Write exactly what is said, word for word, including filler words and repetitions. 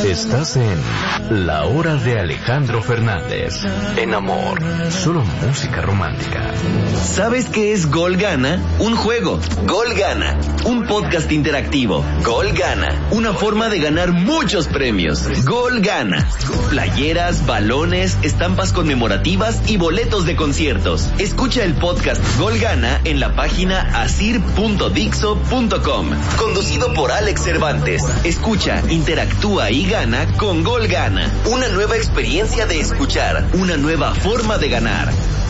Estás en La Hora de Alejandro Fernández. En Amor, solo música romántica. ¿Sabes qué es Gol Gana? Un juego. Gol Gana. Un podcast interactivo. Gol Gana. Una forma de ganar muchos premios. Gol Gana. Playeras, balones, estampas conmemorativas y boletos de conciertos. Escucha el podcast Gol Gana en la página asir punto dixo punto com. Conducido por Alex Cervantes. Escucha, interactúa y gana con Gol Gana. Una nueva experiencia de escuchar. Una nueva forma de ganar.